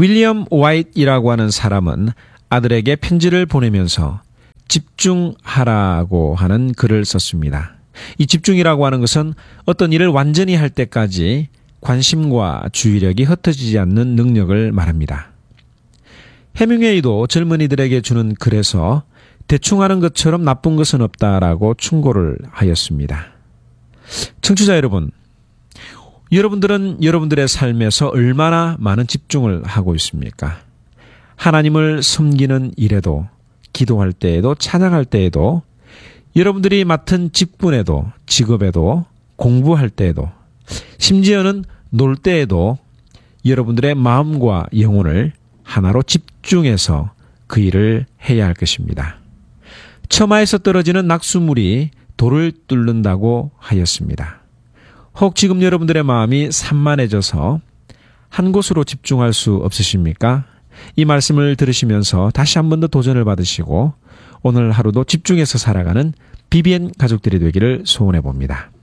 윌리엄 와이트이라고 하는 사람은 아들에게 편지를 보내면서 집중하라고 하는 글을 썼습니다. 이 집중이라고 하는 것은 어떤 일을 완전히 할 때까지 관심과 주의력이 흩어지지 않는 능력을 말합니다. 해밍웨이도 젊은이들에게 주는 글에서 대충 하는 것처럼 나쁜 것은 없다라고 충고를 하였습니다. 청취자 여러분, 여러분들은 여러분들의 삶에서 얼마나 많은 집중을 하고 있습니까? 하나님을 섬기는 일에도, 기도할 때에도, 찬양할 때에도, 여러분들이 맡은 직분에도, 직업에도, 공부할 때에도, 심지어는 놀 때에도 여러분들의 마음과 영혼을 하나로 집중해서 그 일을 해야 할 것입니다. 처마에서 떨어지는 낙수물이 돌을 뚫는다고 하였습니다. 혹 지금 여러분들의 마음이 산만해져서 한 곳으로 집중할 수 없으십니까? 이 말씀을 들으시면서 다시 한 번 더 도전을 받으시고 오늘 하루도 집중해서 살아가는 BBN 가족들이 되기를 소원해 봅니다.